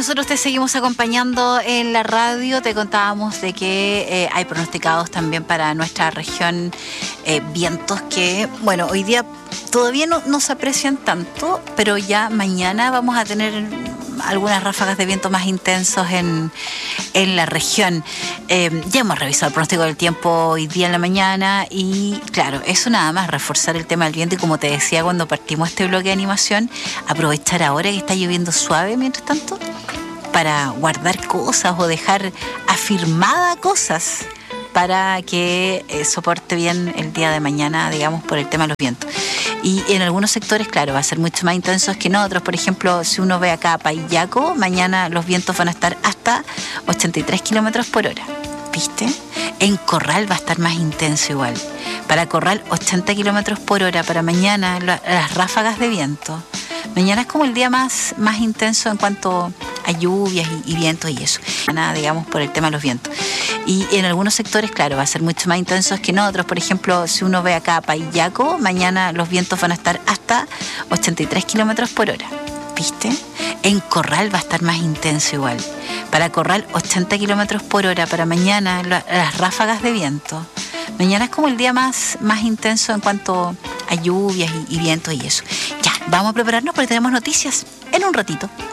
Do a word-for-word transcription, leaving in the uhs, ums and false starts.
nosotros te seguimos acompañando en la radio. Te contábamos de que eh, hay pronosticados también para nuestra región eh, vientos que, bueno, hoy día todavía no, no se aprecian tanto, pero ya mañana vamos a tener algunas ráfagas de viento más intensos en, en la región. Eh, ya hemos revisado el pronóstico del tiempo hoy día en la mañana y claro, eso nada más, reforzar el tema del viento y como te decía cuando partimos este bloque de animación, aprovechar ahora que está lloviendo suave mientras tanto para guardar cosas o dejar afirmada cosas para que eh, soporte bien el día de mañana, digamos, por el tema de los vientos. Y en algunos sectores, claro, va a ser mucho más intensos que en otros. Por ejemplo, si uno ve acá Payaco, mañana los vientos van a estar hasta ochenta y tres kilómetros por hora. ¿Viste? En Corral va a estar más intenso igual. Para Corral, ochenta kilómetros por hora. Para mañana, la, las ráfagas de viento. Mañana es como el día más, más intenso en cuanto a lluvias y, y vientos y eso. Nada, digamos, por el tema de los vientos. Y en algunos sectores, claro, va a ser mucho más intensos que en otros. Por ejemplo, si uno ve acá Payaco, mañana los vientos van a estar hasta ochenta y tres kilómetros por hora. ¿Viste? En Corral va a estar más intenso igual. Para Corral, ochenta kilómetros por hora. Para mañana, la, las ráfagas de viento. Mañana es como el día más, más intenso en cuanto a lluvias y, y vientos y eso. Ya, vamos a prepararnos porque tenemos noticias en un ratito.